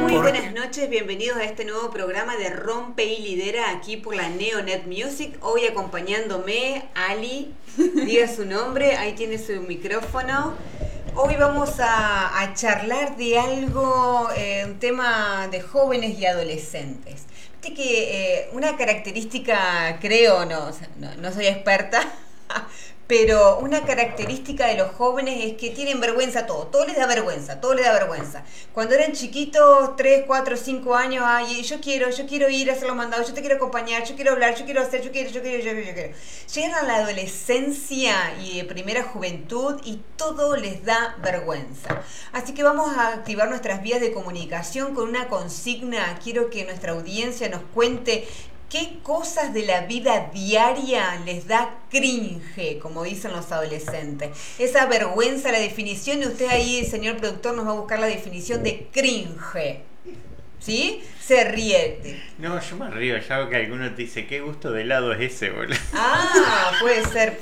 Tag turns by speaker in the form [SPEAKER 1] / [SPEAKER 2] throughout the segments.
[SPEAKER 1] Muy buenas noches, bienvenidos a este nuevo programa de Rompe y Lidera aquí por la Neonet Music. Hoy acompañándome Ali, diga su nombre, ahí tiene su micrófono. Hoy vamos a charlar de algo, un tema de jóvenes y adolescentes. Viste que una característica, creo, no soy experta, pero una característica de los jóvenes es que tienen vergüenza todo les da vergüenza, todo les da vergüenza. Cuando eran chiquitos, 3, 4, 5 años, ay, yo quiero ir a hacer los mandados, yo te quiero acompañar, yo quiero hablar, yo quiero hacer, yo quiero. Llegan a la adolescencia y primera juventud y todo les da vergüenza. Así que vamos a activar nuestras vías de comunicación con una consigna. Quiero que nuestra audiencia nos cuente ¿qué cosas de la vida diaria les da cringe, como dicen los adolescentes? Esa vergüenza, la definición de usted ahí, señor productor, nos va a buscar la definición de cringe. ¿Sí? Se ríe.
[SPEAKER 2] No, yo me río, ya veo que alguno te dice, ¿qué gusto de helado es ese, boludo?
[SPEAKER 1] Ah, puede ser.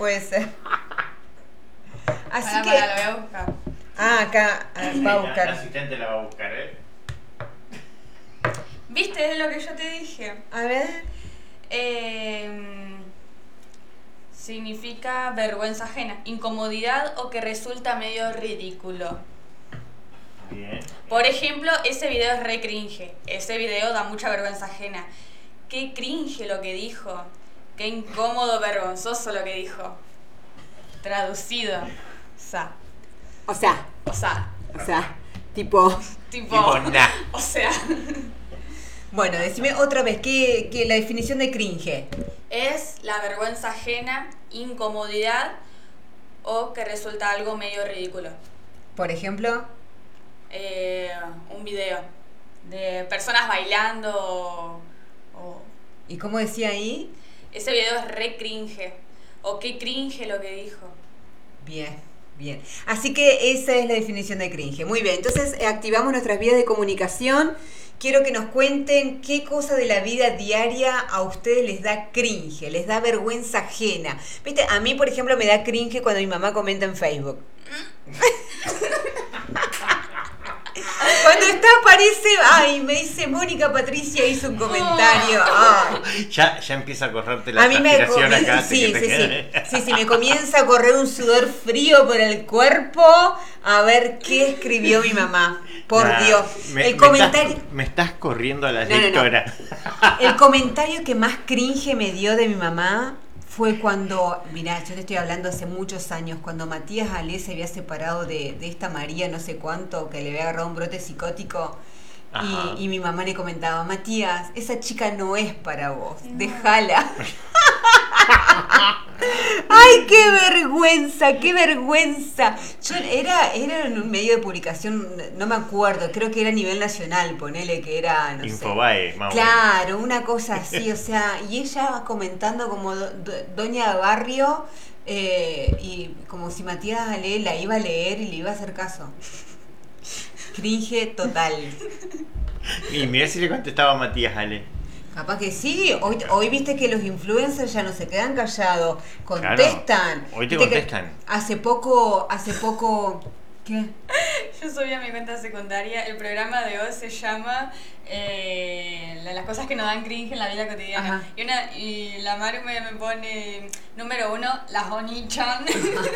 [SPEAKER 1] Así que...
[SPEAKER 3] lo voy a buscar.
[SPEAKER 1] Acá va a buscar.
[SPEAKER 2] El asistente la va a buscar, ¿eh?
[SPEAKER 3] ¿Viste? Es lo que yo te dije.
[SPEAKER 1] A ver...
[SPEAKER 3] significa vergüenza ajena, incomodidad o que resulta medio ridículo.
[SPEAKER 2] Bien.
[SPEAKER 3] Por ejemplo, ese video es re cringe. Ese video da mucha vergüenza ajena. Qué cringe lo que dijo. Qué incómodo, vergonzoso lo que dijo. Traducido.
[SPEAKER 1] O sea, tipo
[SPEAKER 2] nah.
[SPEAKER 3] O sea.
[SPEAKER 1] Bueno, decime otra vez, ¿qué la definición de cringe?
[SPEAKER 3] Es la vergüenza ajena, incomodidad o que resulta algo medio ridículo.
[SPEAKER 1] Por ejemplo...
[SPEAKER 3] un video de personas bailando
[SPEAKER 1] ¿Y cómo decía ahí?
[SPEAKER 3] Ese video es re cringe. O qué cringe lo que dijo.
[SPEAKER 1] Bien. Así que esa es la definición de cringe. Muy bien, entonces activamos nuestras vías de comunicación. Quiero que nos cuenten qué cosa de la vida diaria a ustedes les da cringe, les da vergüenza ajena. ¿Viste? A mí, por ejemplo, me da cringe cuando mi mamá comenta en Facebook. Cuando aparece, me dice Mónica Patricia hizo un comentario.
[SPEAKER 2] Ya empieza a correrte la
[SPEAKER 1] a mí
[SPEAKER 2] transpiración acá.
[SPEAKER 1] Sí, me comienza a correr un sudor frío por el cuerpo a ver qué escribió mi mamá. Por Dios. El comentario...
[SPEAKER 2] Me estás corriendo a la lectora.
[SPEAKER 1] No. El comentario que más cringe me dio de mi mamá fue cuando, mirá, yo te estoy hablando hace muchos años, cuando Matías Ale se había separado de esta María no sé cuánto, que le había agarrado un brote psicótico, y mi mamá le comentaba, Matías, esa chica no es para vos, déjala. ¡Ay, qué vergüenza! Yo era en un medio de publicación, no me acuerdo, creo que era a nivel nacional, ponele que era, no
[SPEAKER 2] Infobae,
[SPEAKER 1] sé. Claro, una cosa así, o sea, y ella comentando como doña de barrio, y como si Matías Ale la iba a leer y le iba a hacer caso. Cringe total.
[SPEAKER 2] Y mirá si le contestaba a Matías Ale.
[SPEAKER 1] Capaz que sí, hoy viste que los influencers ya no se quedan callados, contestan.
[SPEAKER 2] Claro, hoy te contestan.
[SPEAKER 1] Hace poco, ¿qué?
[SPEAKER 3] Yo subí a mi cuenta secundaria, el programa de hoy se llama las cosas que nos dan cringe en la vida cotidiana. Y la Maru me pone, número 1, las Oni-chan.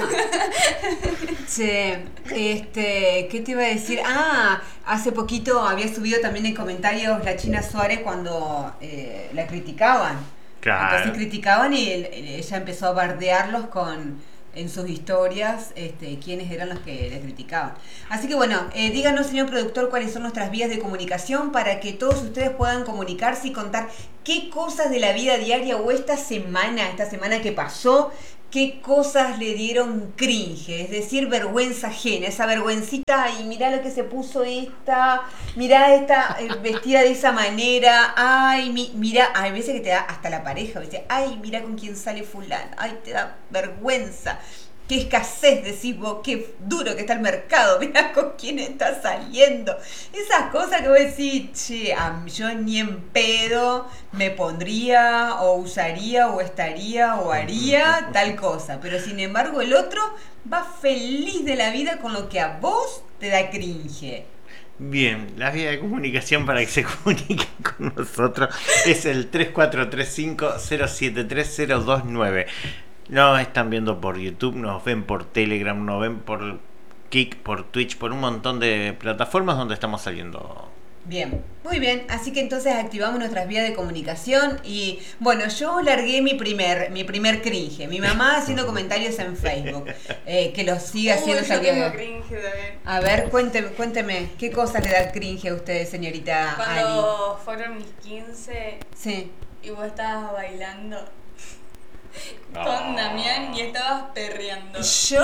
[SPEAKER 1] Che, ¿qué te iba a decir? Hace poquito había subido también en comentarios la China Suárez cuando la criticaban.
[SPEAKER 2] Claro.
[SPEAKER 1] Entonces criticaban y ella empezó a bardearlos en sus historias quiénes eran los que le criticaban. Así que bueno, díganos, señor productor, cuáles son nuestras vías de comunicación para que todos ustedes puedan comunicarse y contar qué cosas de la vida diaria o esta semana que pasó, qué cosas le dieron cringe, es decir, vergüenza ajena, esa vergüencita, y mirá lo que se puso mirá esta vestida de esa manera, mirá, hay veces que te da hasta la pareja, dice, mirá con quién sale fulano, te da vergüenza. Qué escasez, decís vos, qué duro que está el mercado, mirá con quién está saliendo. Esas cosas que vos decís, che, yo ni en pedo me pondría, o usaría, o estaría, o haría tal cosa. Pero sin embargo el otro va feliz de la vida con lo que a vos te da cringe.
[SPEAKER 2] Bien, la vía de comunicación para que se comuniquen con nosotros es el 3435-073-029. Nos están viendo por YouTube, nos ven por Telegram, nos ven por Kik, por Twitch, por un montón de plataformas donde estamos saliendo.
[SPEAKER 1] Bien, muy bien. Así que entonces activamos nuestras vías de comunicación y bueno, yo largué mi primer cringe. Mi mamá haciendo comentarios en Facebook, que los sigue haciendo.
[SPEAKER 3] Yo tengo cringe también.
[SPEAKER 1] A ver, cuénteme, ¿qué cosas le da cringe a usted, señorita
[SPEAKER 3] Cuando
[SPEAKER 1] Ali?
[SPEAKER 3] fueron mis 15
[SPEAKER 1] Sí.
[SPEAKER 3] y vos estabas bailando con Damián y estabas perreando.
[SPEAKER 1] Yo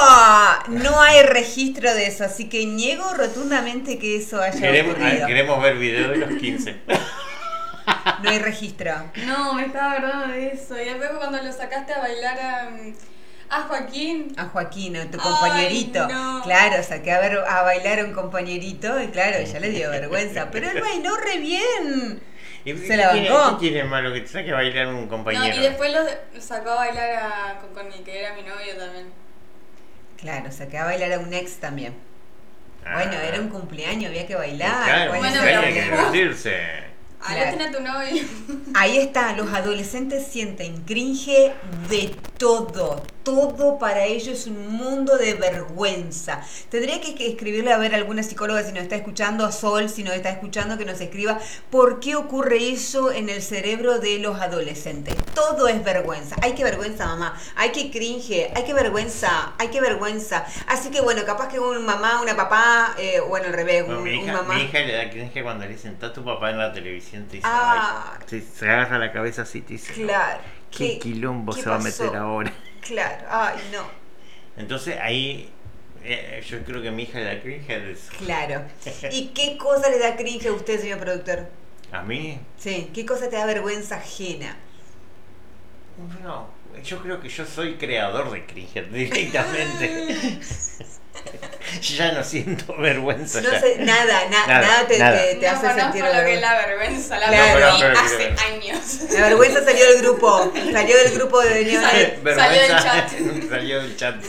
[SPEAKER 1] no hay registro de eso, así que niego rotundamente que eso haya ocurrido.
[SPEAKER 2] Queremos ver video de los 15.
[SPEAKER 1] No hay registro.
[SPEAKER 3] No, me estaba acordando de eso. Y después cuando lo sacaste a bailar a Joaquín.
[SPEAKER 1] A Joaquín, a tu compañerito.
[SPEAKER 3] Ay, no.
[SPEAKER 1] Claro, saqué a bailar a un compañerito y claro, ya le dio vergüenza. Pero él bailó re bien. Se la bancó.
[SPEAKER 2] ¿Qué tiene malo que te saque a bailar un compañero?
[SPEAKER 3] No, y después lo sacó a bailar con el que era mi novio también.
[SPEAKER 1] Claro, saqué a bailar a un ex también. Bueno, era un cumpleaños, había que bailar.
[SPEAKER 2] Claro,
[SPEAKER 3] Bueno,
[SPEAKER 2] hay
[SPEAKER 3] pero-
[SPEAKER 2] que divertirse.
[SPEAKER 3] Ahora tenés a tu novio.
[SPEAKER 1] Ahí está, los adolescentes sienten cringe de todo. Todo para ellos es un mundo de vergüenza. Tendría que escribirle a ver a alguna psicóloga si nos está escuchando, a Sol si nos está escuchando, que nos escriba por qué ocurre eso en el cerebro de los adolescentes. Todo es vergüenza. Ay, qué vergüenza, mamá. Ay, qué cringe. Ay, qué vergüenza. Ay, qué vergüenza. Así que bueno, capaz que un mamá, una papá, bueno, al revés,
[SPEAKER 2] Bueno, mi
[SPEAKER 1] mamá.
[SPEAKER 2] hija le da cringe cuando le dicen, está tu papá en la televisión, te dice,
[SPEAKER 1] Ah.
[SPEAKER 2] ay, se agarra la cabeza así, te dice,
[SPEAKER 1] Claro.
[SPEAKER 2] ¿qué quilombo
[SPEAKER 1] qué
[SPEAKER 2] se va a
[SPEAKER 1] pasó?
[SPEAKER 2] meter ahora?
[SPEAKER 1] Claro, ay, no.
[SPEAKER 2] Entonces ahí yo creo que a mi hija le da cringe de eso.
[SPEAKER 1] Claro. ¿Y qué cosa le da cringe a usted, señor productor?
[SPEAKER 2] ¿A mí?
[SPEAKER 1] Sí, ¿qué cosa te da vergüenza ajena?
[SPEAKER 2] No, yo creo que yo soy creador de cringe directamente. Yo ya no siento vergüenza.
[SPEAKER 1] No
[SPEAKER 2] ya.
[SPEAKER 1] sé, nada
[SPEAKER 2] Nada.
[SPEAKER 1] te
[SPEAKER 3] No
[SPEAKER 1] hace
[SPEAKER 3] conozco
[SPEAKER 1] sentir
[SPEAKER 3] lo que es
[SPEAKER 1] vergüenza.
[SPEAKER 3] la vergüenza. La
[SPEAKER 1] Claro.
[SPEAKER 3] viví
[SPEAKER 2] Pero-
[SPEAKER 3] hace
[SPEAKER 2] pero-
[SPEAKER 3] años.
[SPEAKER 1] La vergüenza salió del grupo. Salió del grupo de Neonet.
[SPEAKER 3] Salió del chat.
[SPEAKER 2] Salió del chat.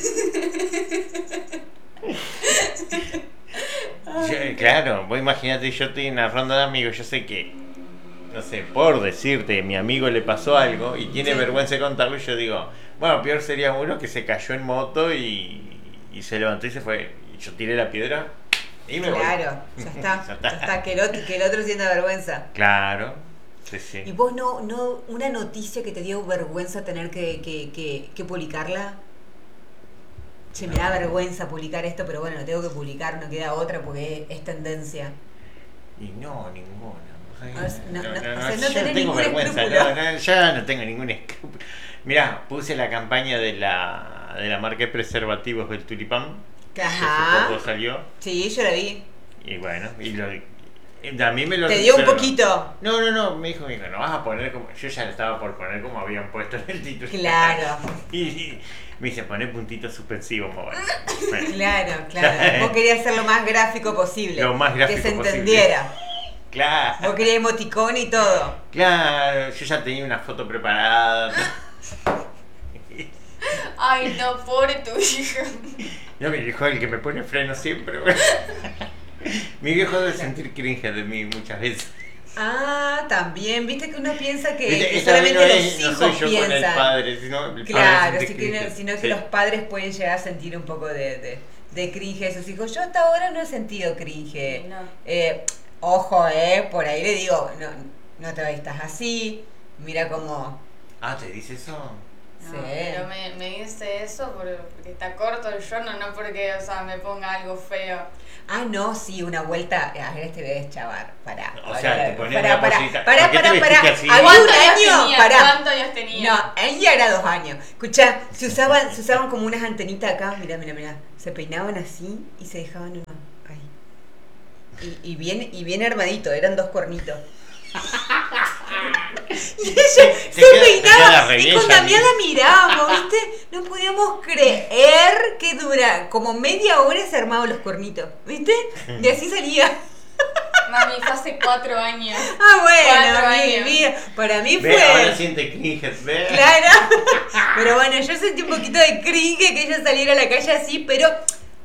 [SPEAKER 2] Claro, vos imagínate, yo estoy en una ronda de amigos, yo sé que, no sé, por decirte, mi amigo le pasó algo y tiene
[SPEAKER 1] Sí.
[SPEAKER 2] vergüenza de contarlo, y yo digo, bueno, peor sería uno que se cayó en moto y se levantó y se fue. Y yo tiré la piedra y me voy.
[SPEAKER 1] Claro, ya está.
[SPEAKER 2] Ya está.
[SPEAKER 1] Ya está, que el otro sienta vergüenza.
[SPEAKER 2] Claro, sí,
[SPEAKER 1] ¿Y
[SPEAKER 2] sí.
[SPEAKER 1] vos no, una noticia que te dio vergüenza tener que publicarla? Che, me da vergüenza publicar esto, pero bueno, lo tengo que publicar, no queda otra porque es tendencia.
[SPEAKER 2] Y no, ninguna. O sea,
[SPEAKER 1] O sea, no
[SPEAKER 2] yo
[SPEAKER 1] tenés
[SPEAKER 2] tengo
[SPEAKER 1] ningún
[SPEAKER 2] vergüenza,
[SPEAKER 1] escrúpulo.
[SPEAKER 2] ya no tengo ningún escrúpulo. Mirá, puse la campaña de la marca de preservativos del Tulipán. Que hace
[SPEAKER 1] Ajá.
[SPEAKER 2] poco salió.
[SPEAKER 1] Sí, yo la vi.
[SPEAKER 2] Y bueno, a mí me lo
[SPEAKER 1] Te dio un
[SPEAKER 2] pero-
[SPEAKER 1] poquito.
[SPEAKER 2] No, me dijo, no vas a poner como. Yo ya lo estaba por poner como habían puesto en el título.
[SPEAKER 1] Claro.
[SPEAKER 2] Y me dice, poné puntitos suspensivos, bueno.
[SPEAKER 1] Claro. Vos querías ser lo más gráfico posible.
[SPEAKER 2] Lo más gráfico
[SPEAKER 1] que se
[SPEAKER 2] posible.
[SPEAKER 1] entendiera.
[SPEAKER 2] Claro.
[SPEAKER 1] Vos querías emoticón y todo.
[SPEAKER 2] Claro, yo ya tenía una foto preparada.
[SPEAKER 3] Ay, no, pobre tu hija.
[SPEAKER 2] No, mi viejo es el que me pone freno siempre. Bueno. Mi viejo debe sentir cringe de mí muchas veces.
[SPEAKER 1] Ah, también. Viste que uno piensa que
[SPEAKER 2] Esta vez
[SPEAKER 1] solamente
[SPEAKER 2] no
[SPEAKER 1] los
[SPEAKER 2] es-
[SPEAKER 1] hijos
[SPEAKER 2] no soy yo con el
[SPEAKER 1] piensan.
[SPEAKER 2] padre, sino el
[SPEAKER 1] Claro,
[SPEAKER 2] padre
[SPEAKER 1] sí
[SPEAKER 2] siente
[SPEAKER 1] que
[SPEAKER 2] cringe.
[SPEAKER 1] sino que
[SPEAKER 2] Sí.
[SPEAKER 1] los padres pueden llegar a sentir un poco de cringe de sus hijos. Yo hasta ahora no he sentido cringe.
[SPEAKER 3] No.
[SPEAKER 1] Ojo, por ahí le digo, no te vistas así, mira cómo...
[SPEAKER 2] Ah, ¿te dice eso?
[SPEAKER 3] No,
[SPEAKER 1] Sí.
[SPEAKER 3] pero me dice eso porque está corto el yorno, no porque, o sea, me ponga algo feo.
[SPEAKER 1] Ah, no, sí, una vuelta. A ver, este bebé es chavar. Pará.
[SPEAKER 2] O sea, te pones
[SPEAKER 1] pará,
[SPEAKER 2] una
[SPEAKER 1] pará,
[SPEAKER 2] cosita.
[SPEAKER 1] pará,
[SPEAKER 2] ¿Por qué te
[SPEAKER 1] pará,
[SPEAKER 2] vestiste
[SPEAKER 1] pará.
[SPEAKER 2] así?
[SPEAKER 1] Había
[SPEAKER 3] ¿Cuántos
[SPEAKER 1] un
[SPEAKER 3] años
[SPEAKER 1] año,
[SPEAKER 3] tenía?
[SPEAKER 1] pará.
[SPEAKER 3] ¿Cuántos años tenía?
[SPEAKER 1] No, ahí ya era 2 años. Escuchá, se usaban como unas antenitas acá, mirá. Se peinaban así y se dejaban una. Ahí. Y bien armadito, eran 2 cornitos. Y ella se
[SPEAKER 2] queda
[SPEAKER 1] peinaba
[SPEAKER 2] re
[SPEAKER 1] y
[SPEAKER 2] bien,
[SPEAKER 1] con
[SPEAKER 2] ya
[SPEAKER 1] Damián la mirábamos, ¿viste? No podíamos creer que dura como media hora se armaban los cornitos, ¿viste? Y así salía.
[SPEAKER 3] Mami, fue hace 4 años.
[SPEAKER 1] Ah, bueno,
[SPEAKER 3] 4 años.
[SPEAKER 1] para mí
[SPEAKER 2] Ve, ahora
[SPEAKER 1] fue...
[SPEAKER 2] siente cringe, ¿ves?
[SPEAKER 1] Claro, pero bueno, yo sentí un poquito de cringe que ella saliera a la calle así, pero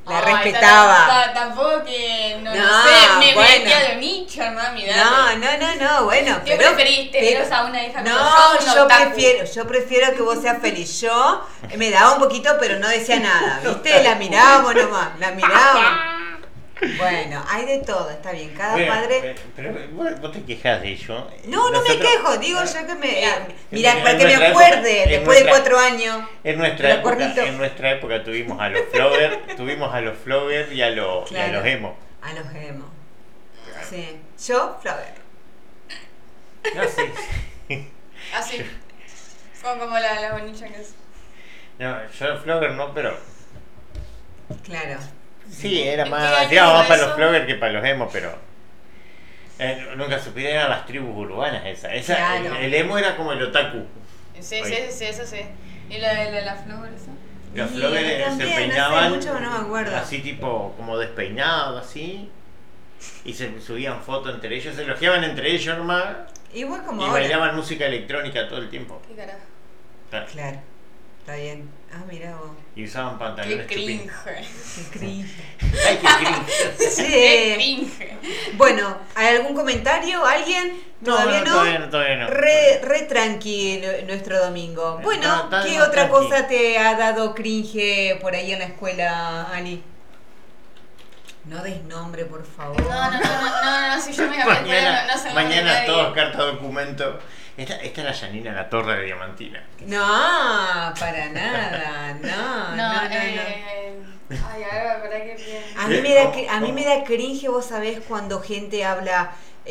[SPEAKER 1] La respetaba.
[SPEAKER 3] Tampoco que, no sé, me
[SPEAKER 1] bueno.
[SPEAKER 3] metía de nicho, mami,
[SPEAKER 1] No, bueno.
[SPEAKER 3] ¿Qué preferiste? ¿Tener a una hija como
[SPEAKER 1] yo prefiero que vos seas feliz. Yo me daba un poquito, pero no decía nada, ¿viste? La mirábamos nomás, la mirábamos. Bueno, hay de todo, está bien, cada padre...
[SPEAKER 2] Pero vos te quejas de ello.
[SPEAKER 1] No me quejo, digo yo que me... Mira, para que me acuerde, después de 4 años...
[SPEAKER 2] En nuestra época tuvimos a los Flower y a los emo.
[SPEAKER 1] A los emo. Sí, yo, Flower.
[SPEAKER 2] No, sí.
[SPEAKER 3] Así, como la bonilla que es.
[SPEAKER 2] No, yo Flower no, pero...
[SPEAKER 1] Claro.
[SPEAKER 2] Sí, era más, digamos, más para los Flower que para los emo, pero nunca supieron, eran las tribus urbanas esa claro. El emo era como el otaku.
[SPEAKER 3] Sí, eso sí. ¿Y la Flower esa?
[SPEAKER 2] Los Flower se peinaban
[SPEAKER 1] mucho, no me acuerdo.
[SPEAKER 2] Así tipo, como despeinados, así, y se subían fotos entre ellos, se elogiaban entre ellos nomás,
[SPEAKER 1] igual como
[SPEAKER 2] y
[SPEAKER 1] ahora.
[SPEAKER 2] bailaban música electrónica todo el tiempo.
[SPEAKER 3] ¿Qué carajo?
[SPEAKER 1] Claro, está bien. Mirá vos.
[SPEAKER 2] Y usaban pantalones
[SPEAKER 3] chupín.
[SPEAKER 1] Qué cringe.
[SPEAKER 2] Ay, qué cringe.
[SPEAKER 1] Sí.
[SPEAKER 3] Qué cringe.
[SPEAKER 1] Bueno, ¿hay algún comentario? ¿Alguien? ¿Todavía no?
[SPEAKER 2] Todavía no.
[SPEAKER 1] Re tranqui nuestro domingo. Bueno, ¿qué otra cosa te ha dado cringe por ahí en la escuela, Ali? No des nombre, por favor.
[SPEAKER 3] No, si yo me cambié no sé.
[SPEAKER 2] Mañana todos carta documento. Esta es la Janina La Torre de Diamantina.
[SPEAKER 1] No, para nada. No.
[SPEAKER 3] Ay, ahora, ¿para qué bien?
[SPEAKER 1] A mí me da cringe, vos sabés, cuando gente habla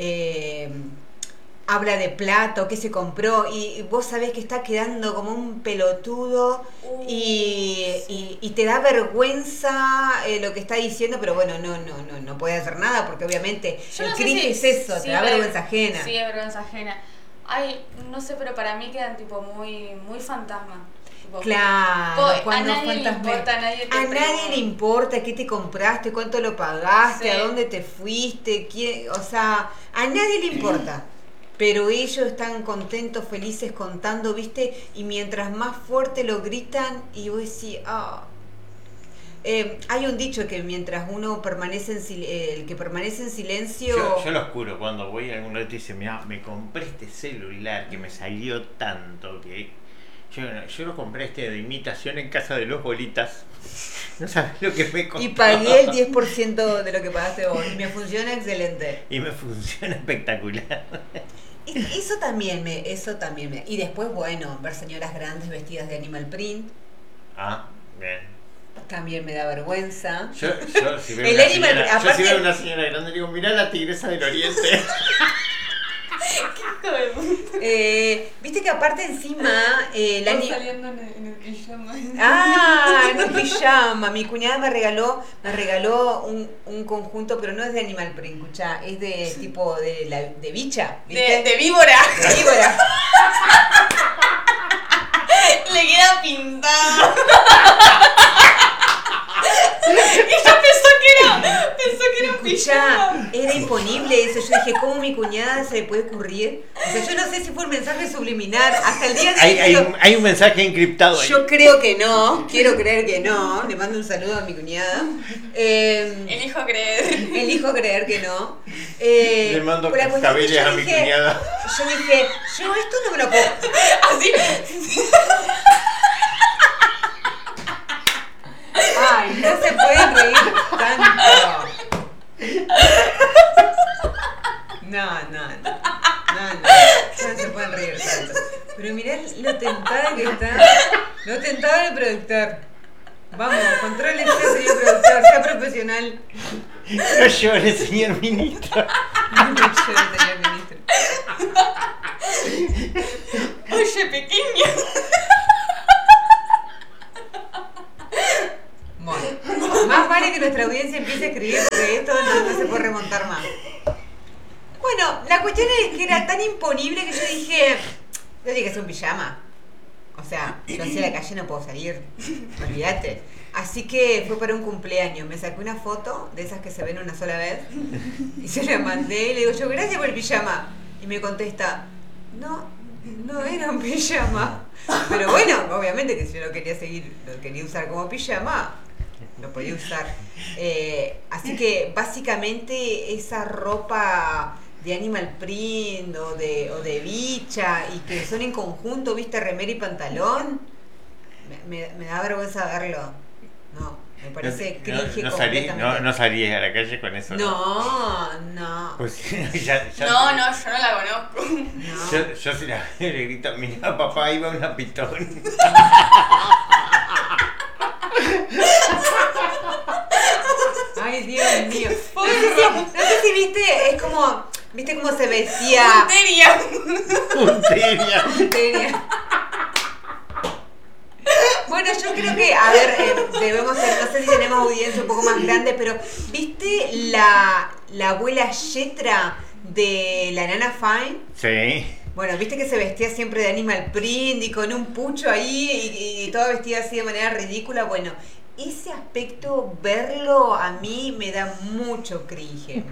[SPEAKER 1] de plata o que se compró y vos sabés que está quedando como un pelotudo y te da vergüenza lo que está diciendo, pero bueno, no puede hacer nada porque obviamente el cringe es eso, te da vergüenza ajena.
[SPEAKER 3] Sí, es vergüenza ajena. Ay, no sé, pero para mí quedan tipo muy fantasma. Tipo,
[SPEAKER 1] claro, cuando
[SPEAKER 3] a nadie le importa,
[SPEAKER 1] a nadie le importa qué te compraste, cuánto lo pagaste,
[SPEAKER 3] sí.
[SPEAKER 1] A dónde te fuiste, o sea, a nadie le importa. Pero ellos están contentos, felices contando, ¿viste? Y mientras más fuerte lo gritan y vos decís, hay un dicho que mientras uno permanece el que permanece en silencio...
[SPEAKER 2] Yo lo juro, cuando voy a algún lugar te dicen, mirá, me compré este celular que me salió tanto que... Yo lo compré de imitación en casa de los bolitas. No sabes lo que me costó.
[SPEAKER 1] Y pagué el 10% de lo que pagaste vos. Y me funciona excelente.
[SPEAKER 2] Y me funciona espectacular.
[SPEAKER 1] Eso también me... Y después, bueno, ver señoras grandes vestidas de animal print.
[SPEAKER 2] Bien.
[SPEAKER 1] También me da vergüenza.
[SPEAKER 2] Yo si veo una señora grande digo, mirá la tigresa del oriente.
[SPEAKER 3] Qué hijo de puta.
[SPEAKER 1] Viste que aparte encima
[SPEAKER 3] saliendo en el pijama.
[SPEAKER 1] En el pijama. Mi cuñada me regaló un conjunto, pero no es de animal print, escuchá, es de tipo de bicha, ¿viste?
[SPEAKER 3] De víbora.
[SPEAKER 1] De víbora.
[SPEAKER 3] Le queda pintado. Ella pensó que era un pijama.
[SPEAKER 1] Era imponible eso. Yo dije, ¿cómo mi cuñada se le puede ocurrir? O sea, yo no sé si fue un mensaje subliminal. Hasta el día de hoy.
[SPEAKER 2] Hay un mensaje encriptado ahí.
[SPEAKER 1] Yo creo que no. Quiero creer que no. Le mando un saludo a mi cuñada.
[SPEAKER 3] Elijo
[SPEAKER 1] creer que no.
[SPEAKER 2] Le mando cascabeles a mi cuñada.
[SPEAKER 1] Yo dije, yo esto no me lo puedo.
[SPEAKER 3] Así.
[SPEAKER 1] Ay, no se puede reír tanto. No se pueden reír tanto. Pero mirá lo tentada que está. Lo tentado el productor. Vamos, contrólese, señor productor, sea profesional.
[SPEAKER 2] No llore, señor ministro.
[SPEAKER 1] No llore, señor ministro.
[SPEAKER 3] Oye, pequeño.
[SPEAKER 1] Bueno, más vale que nuestra audiencia empiece a escribir porque esto no se puede remontar más. Bueno, la cuestión es que era tan imponible que yo dije que es un pijama. O sea, yo hacia la calle no puedo salir, olvídate. Así que fue para un cumpleaños, me saqué una foto de esas que se ven una sola vez y se la mandé y le digo yo, gracias por el pijama. Y me contesta, no era un pijama. Pero bueno, obviamente que si yo lo quería usar como pijama. lo podía usar. Así que básicamente esa ropa de animal print o de bicha y que son en conjunto, viste, remera y pantalón, me da vergüenza verlo. No, me parece cringe completamente.
[SPEAKER 2] No salí a la calle con eso.
[SPEAKER 1] No.
[SPEAKER 2] Pues
[SPEAKER 3] No, yo no la conozco.
[SPEAKER 1] No.
[SPEAKER 2] Yo si la veo le grito, mira papá, iba una pitón.
[SPEAKER 1] Ay, Dios mío. No sé si viste, es como, ¿viste cómo se vestía?
[SPEAKER 2] Punteria.
[SPEAKER 1] Bueno, yo creo que, a ver, debemos ser, no sé si tenemos audiencia un poco más grande, pero ¿viste la abuela Yetra de la Nana Fine?
[SPEAKER 2] Sí.
[SPEAKER 1] Bueno, viste que se vestía siempre de animal print y con un pucho ahí y toda vestida así de manera ridícula. Bueno, ese aspecto, verlo a mí me da mucho cringe.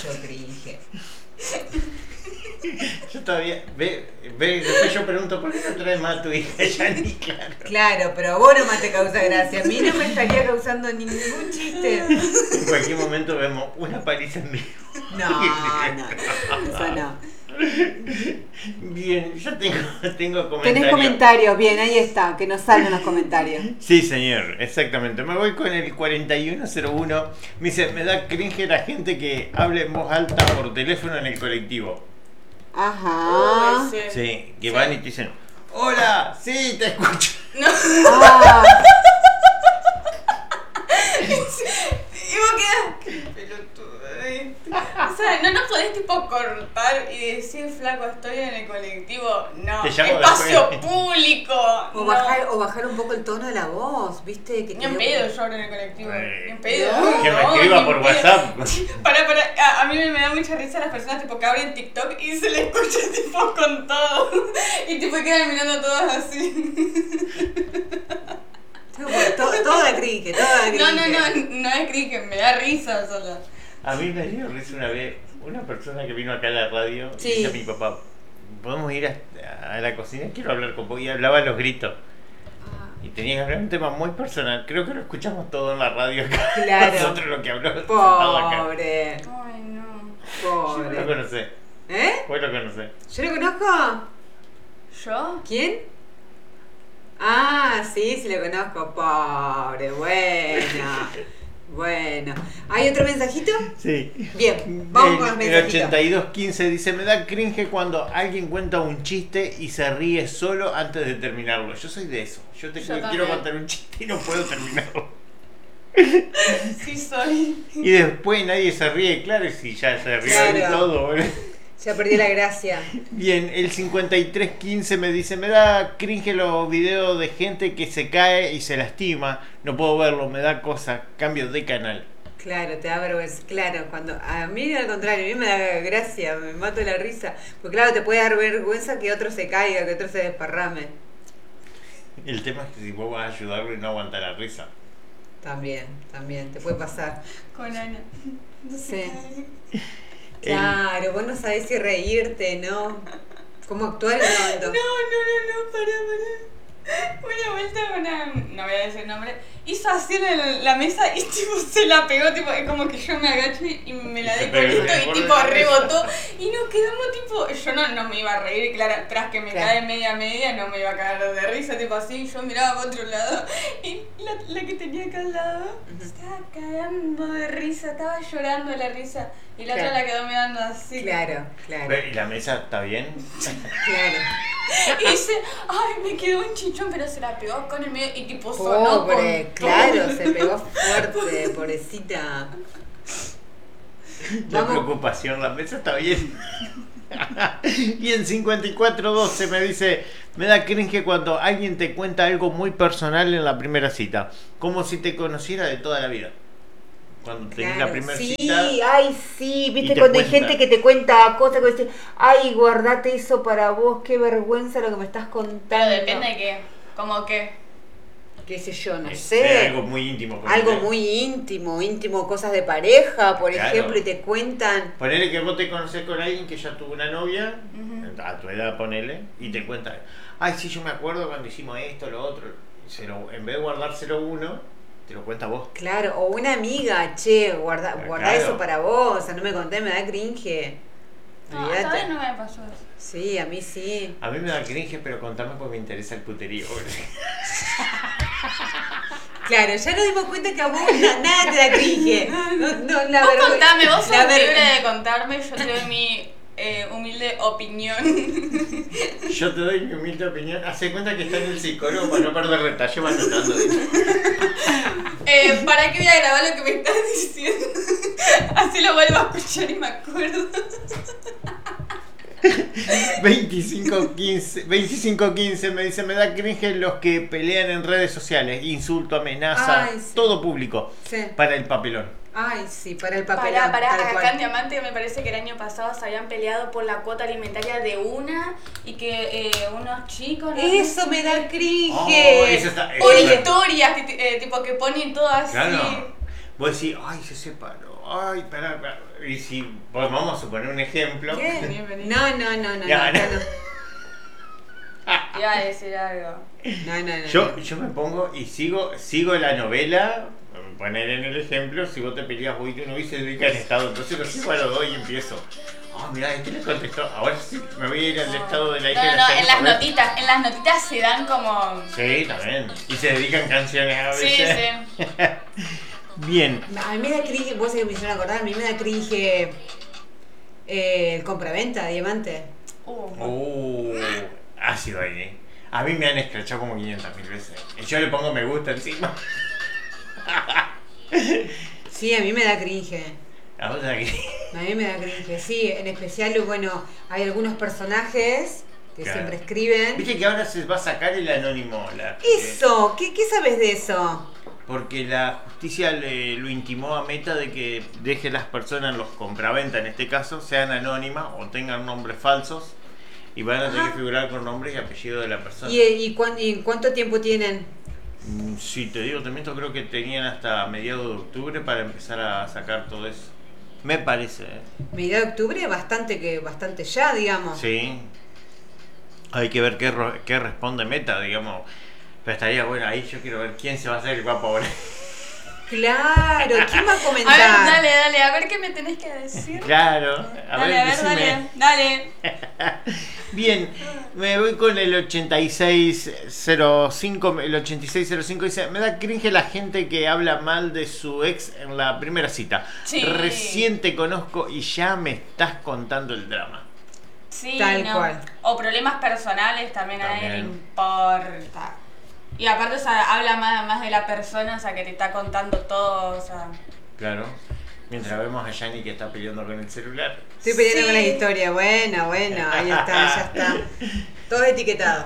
[SPEAKER 2] Yo todavía, después yo pregunto, ¿por qué no traes más a tu hija, Yani?
[SPEAKER 1] Claro, pero a vos no te causa gracia. A mí no me estaría causando ningún chiste.
[SPEAKER 2] En cualquier momento vemos una paliza en vivo.
[SPEAKER 1] No, eso no.
[SPEAKER 2] Bien, yo tengo comentarios.
[SPEAKER 1] Tenés comentarios, bien, ahí está, que nos salgan los comentarios.
[SPEAKER 2] Sí, señor, exactamente. Me voy con el 4101. Me dice, me da cringe la gente que habla en voz alta por teléfono en el colectivo.
[SPEAKER 1] Ajá.
[SPEAKER 2] Sí, que van y te dicen, hola, sí, te escucho.
[SPEAKER 3] No.
[SPEAKER 1] Ah,
[SPEAKER 3] Y vos quedás, qué pelotudo. O sea, no nos podés tipo cortar y decir, flaco, estoy en el colectivo. No,
[SPEAKER 2] Te llamo
[SPEAKER 3] espacio
[SPEAKER 2] después.
[SPEAKER 3] público.
[SPEAKER 1] o,
[SPEAKER 3] no.
[SPEAKER 1] bajar un poco el tono de la voz, ¿viste? Que
[SPEAKER 3] Ni en pedo yo hablo en el colectivo. Ni en pedo.
[SPEAKER 2] Que me
[SPEAKER 3] No,
[SPEAKER 2] escriba
[SPEAKER 3] ni
[SPEAKER 2] por
[SPEAKER 3] en pedo.
[SPEAKER 2] WhatsApp.
[SPEAKER 3] A mí me da mucha risa las personas tipo que abren TikTok y se le escucha tipo con todo. Y tipo quedan mirando todos así.
[SPEAKER 1] Toda cringe.
[SPEAKER 3] No es cringe, me da risa solo.
[SPEAKER 2] A mí me dio risa una vez una persona que vino acá a la radio
[SPEAKER 1] Sí.
[SPEAKER 2] y dice a mi papá, ¿podemos ir a la cocina? Quiero hablar con vos. Y hablaba a los gritos. Y tenía que hablar un tema muy personal. Creo que lo escuchamos todo en la radio acá.
[SPEAKER 1] Claro.
[SPEAKER 2] Nosotros lo que habló sentado acá.
[SPEAKER 1] Pobre.
[SPEAKER 3] Ay, no.
[SPEAKER 2] Yo lo
[SPEAKER 1] Pobre.
[SPEAKER 2] conocé.
[SPEAKER 1] ¿Eh?
[SPEAKER 2] Vos lo conocés.
[SPEAKER 1] ¿Yo lo conozco?
[SPEAKER 3] ¿Yo?
[SPEAKER 1] ¿Quién? Ah, sí lo conozco. Pobre, bueno. ¿Hay otro mensajito?
[SPEAKER 2] Sí.
[SPEAKER 1] Bien, vamos con los
[SPEAKER 2] El
[SPEAKER 1] mensajitos.
[SPEAKER 2] 8215 dice, me da cringe cuando alguien cuenta un chiste y se ríe solo antes de terminarlo. Yo soy de eso. Yo quiero
[SPEAKER 3] también.
[SPEAKER 2] contar un chiste y no puedo terminarlo.
[SPEAKER 3] Sí soy.
[SPEAKER 2] Y después nadie se ríe, claro, y si ya se ríe de
[SPEAKER 1] Claro.
[SPEAKER 2] todo, boludo.
[SPEAKER 1] Ya perdí la gracia.
[SPEAKER 2] Bien, el 5315 me dice, me da cringe los videos de gente que se cae y se lastima. No puedo verlo, me da cosa. Cambio de canal.
[SPEAKER 1] Claro, te da vergüenza. Claro, cuando a mí al contrario, a mí me da gracia, me mato la risa. Porque claro, te puede dar vergüenza que otro se caiga, que otro se desparrame.
[SPEAKER 2] El tema es que si vos vas a ayudarlo y no aguanta la risa.
[SPEAKER 1] También, te puede pasar.
[SPEAKER 3] Con Ana. No sé.
[SPEAKER 1] Sí. Claro, vos no sabés si reírte, ¿no? ¿Cómo actuar en el momento?
[SPEAKER 3] No, pará. Una vuelta no voy a decir nombre, hizo así en la mesa y tipo se la pegó, tipo, es como que yo me agacho y me la
[SPEAKER 2] Se
[SPEAKER 3] di
[SPEAKER 2] pegó
[SPEAKER 3] con esto y
[SPEAKER 2] por
[SPEAKER 3] tipo
[SPEAKER 2] la
[SPEAKER 3] rebotó y nos quedamos tipo, yo no me iba a reír, claro, tras que me
[SPEAKER 1] Claro.
[SPEAKER 3] cae media, no me iba a caer de risa, tipo así, yo miraba para otro lado y la que tenía acá al lado estaba cagando de risa, estaba llorando de la risa y la
[SPEAKER 1] Claro.
[SPEAKER 3] otra la quedó mirando así.
[SPEAKER 1] Claro.
[SPEAKER 2] ¿Y la mesa está bien?
[SPEAKER 1] Claro.
[SPEAKER 3] Y dice, ay, me quedó un chichón, pero se la pegó con el medio y tipo sonó
[SPEAKER 1] Pobre,
[SPEAKER 3] con
[SPEAKER 1] claro,
[SPEAKER 3] todo.
[SPEAKER 1] se pegó fuerte, pobrecita.
[SPEAKER 2] La
[SPEAKER 1] Vamos.
[SPEAKER 2] preocupación, la mesa está bien. Y en 5412 me dice, me da cringe cuando alguien te cuenta algo muy personal en la primera cita, como si te conociera de toda la vida. Cuando tenés la primera
[SPEAKER 1] sí,
[SPEAKER 2] cita.
[SPEAKER 1] ay, sí,
[SPEAKER 2] y
[SPEAKER 1] viste
[SPEAKER 2] te
[SPEAKER 1] cuando hay
[SPEAKER 2] cuenta.
[SPEAKER 1] gente que te cuenta cosas que dice, ay, guardate eso para vos, qué vergüenza lo que me estás contando.
[SPEAKER 3] Pero depende de qué, como que.
[SPEAKER 1] Qué sé yo, no
[SPEAKER 2] Es
[SPEAKER 1] sé.
[SPEAKER 2] algo muy íntimo.
[SPEAKER 1] Algo
[SPEAKER 2] ponele.
[SPEAKER 1] muy íntimo, cosas de pareja, por
[SPEAKER 2] Claro.
[SPEAKER 1] ejemplo, y te cuentan.
[SPEAKER 2] Ponele que vos te conocés con alguien que ya tuvo una novia, a tu edad ponele, y te cuenta, ay, sí, yo me acuerdo cuando hicimos esto, lo otro. En vez de guardárselo uno, te lo cuenta vos.
[SPEAKER 1] Claro, o una amiga, che, guarda
[SPEAKER 2] Claro.
[SPEAKER 1] eso para vos, o sea, no me conté, me da cringe.
[SPEAKER 3] No,
[SPEAKER 1] Olvídate.
[SPEAKER 3] esta vez no me pasó eso.
[SPEAKER 1] Sí, a mí sí.
[SPEAKER 2] A mí me da cringe, pero contame porque me interesa el puterío.
[SPEAKER 1] Claro, ya nos dimos cuenta que a vos nada te da cringe. No, la
[SPEAKER 3] Vos
[SPEAKER 1] verdad.
[SPEAKER 3] contame, vos sos
[SPEAKER 1] la
[SPEAKER 3] libre
[SPEAKER 1] verdad-
[SPEAKER 3] de contarme, yo te doy mi humilde opinión.
[SPEAKER 2] Yo te doy mi humilde opinión. Hace cuenta que está en el psicólogo para no perder detalle, va anotando.
[SPEAKER 3] ¿Para qué voy a grabar lo que me estás diciendo? Así lo vuelvo a escuchar y me acuerdo.
[SPEAKER 2] 2515 me dice, me da cringe los que pelean en redes sociales, insulto, amenaza,
[SPEAKER 1] Ay, sí.
[SPEAKER 2] todo público,
[SPEAKER 1] Sí.
[SPEAKER 2] para el papelón.
[SPEAKER 1] Ay, sí, para el papel.
[SPEAKER 3] Pará, acá en Diamante me parece que el año pasado se habían peleado por la cuota alimentaria de una y que unos chicos... ¿no?
[SPEAKER 1] Eso me da cringe.
[SPEAKER 2] Oh, eso está-
[SPEAKER 3] Por
[SPEAKER 2] eso-
[SPEAKER 3] historias, tipo que ponen todo así.
[SPEAKER 2] Claro. Vos decís, ay, se separó, ay, pará. Y si pues vamos a suponer un ejemplo.
[SPEAKER 1] ¿Qué?
[SPEAKER 3] Bienvenido.
[SPEAKER 1] No,
[SPEAKER 2] Ya,
[SPEAKER 1] acá
[SPEAKER 2] no.
[SPEAKER 1] no.
[SPEAKER 3] Iba a decir algo.
[SPEAKER 1] No.
[SPEAKER 2] Yo me pongo y sigo la novela, poner en el ejemplo, si vos te peleas hoy que uno y se dedica al Estado, entonces lo sigo a los dos y empiezo. Mirá, este le contestó, ahora sí me voy a ir al estado de la hija de la
[SPEAKER 3] En las notitas se dan como...
[SPEAKER 2] Sí, también. Y se dedican canciones a
[SPEAKER 3] Sí,
[SPEAKER 2] veces.
[SPEAKER 3] sí.
[SPEAKER 2] Bien.
[SPEAKER 1] A mí me da cringe, vos sabés que me hicieron acordar, a mí me da cringe el compraventa, Diamante.
[SPEAKER 2] Ácido ahí, ¿eh? A mí me han escrachado como 500.000 veces. Y yo le pongo me gusta encima.
[SPEAKER 1] Sí, a mí me da cringe.
[SPEAKER 2] A vos aquí.
[SPEAKER 1] A mí me da cringe, sí, en especial, bueno, hay algunos personajes que
[SPEAKER 2] Claro.
[SPEAKER 1] siempre escriben.
[SPEAKER 2] Viste que ahora se va a sacar el anónimo.
[SPEAKER 1] Eso, ¿qué sabes de eso?
[SPEAKER 2] Porque la justicia lo intimó a Meta de que deje las personas, los compraventa en este caso, sean anónimas o tengan nombres falsos y van a tener que figurar con nombre y apellido de la persona.
[SPEAKER 1] ¿Y cuánto tiempo tienen?
[SPEAKER 2] Si te digo, te miento, creo que tenían hasta mediados de octubre para empezar a sacar todo eso. Me parece, ¿eh?
[SPEAKER 1] Mediados de octubre, bastante ya, digamos.
[SPEAKER 2] Sí. Hay que ver qué responde Meta, digamos. Pero estaría bueno, ahí yo quiero ver quién se va a hacer el guapo ahora.
[SPEAKER 1] Claro, ¿quién va a
[SPEAKER 3] A
[SPEAKER 1] comentar?
[SPEAKER 3] ver, dale, a ver qué me tenés que decir.
[SPEAKER 2] Claro, decime.
[SPEAKER 3] Dale.
[SPEAKER 2] Bien, me voy con el 8605. El 8605 dice: me da cringe la gente que habla mal de su ex en la primera cita.
[SPEAKER 3] Sí.
[SPEAKER 2] Recién te conozco y ya me estás contando el drama.
[SPEAKER 3] Sí,
[SPEAKER 1] Tal
[SPEAKER 3] no.
[SPEAKER 1] cual.
[SPEAKER 3] O problemas personales también a nadie le
[SPEAKER 2] También.
[SPEAKER 3] importa. Y aparte, o sea, habla más de la persona, o sea, que te está contando todo, o sea.
[SPEAKER 2] Claro. Mientras vemos a Yanni que está peleando con el celular.
[SPEAKER 1] Estoy peleando
[SPEAKER 3] Sí.
[SPEAKER 1] con las historias. Bueno, ahí está, ya está. Todo etiquetado.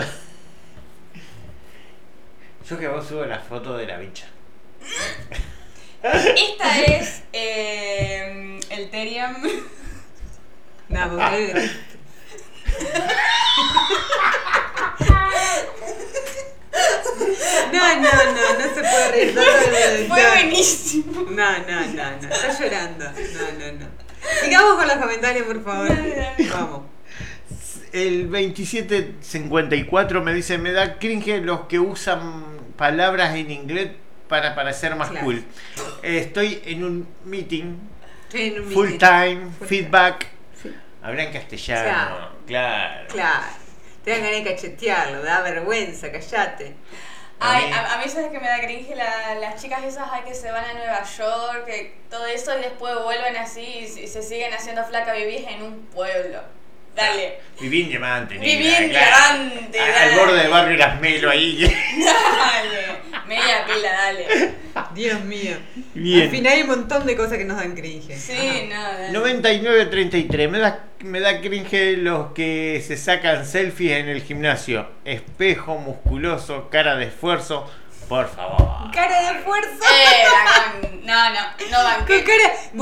[SPEAKER 2] Yo que vos subo la foto de la bicha.
[SPEAKER 3] Esta es el Teriam.
[SPEAKER 1] No, porque... No se puede reír.
[SPEAKER 3] Fue buenísimo.
[SPEAKER 1] No, está llorando. No. Sigamos con los comentarios, por favor. Vamos.
[SPEAKER 2] El 2754 me dice: me da cringe los que usan palabras en inglés para parecer más
[SPEAKER 1] Claro.
[SPEAKER 2] cool. Estoy en un meeting,
[SPEAKER 1] Estoy en un
[SPEAKER 2] full
[SPEAKER 1] meeting.
[SPEAKER 2] time,
[SPEAKER 1] Full
[SPEAKER 2] feedback.
[SPEAKER 1] Sí.
[SPEAKER 2] Habla en castellano, claro.
[SPEAKER 1] Claro. Te dan ganas de cachetearlo, da vergüenza, callate.
[SPEAKER 3] Ay,
[SPEAKER 2] mí-
[SPEAKER 3] a mí sabes que me da cringe las chicas esas que se van a Nueva York, que todo eso y después vuelven así y se siguen haciendo flaca vivís en un pueblo. Dale.
[SPEAKER 2] Viví en Diamante,
[SPEAKER 3] Viví
[SPEAKER 2] negra,
[SPEAKER 3] en
[SPEAKER 2] claro.
[SPEAKER 3] Diamante,
[SPEAKER 2] Al
[SPEAKER 3] dale.
[SPEAKER 2] borde del barrio Las Melo ahí.
[SPEAKER 3] Dale. Media pila, dale.
[SPEAKER 1] Dios mío.
[SPEAKER 2] Bien.
[SPEAKER 1] Al final hay un montón de cosas que nos dan cringe.
[SPEAKER 3] Sí, no, dale.
[SPEAKER 2] 9933, me da cringe los que se sacan selfies en el gimnasio. Espejo, musculoso, cara de esfuerzo. Por favor.
[SPEAKER 1] Cara de fuerza.
[SPEAKER 3] No banqué.
[SPEAKER 1] Con cara...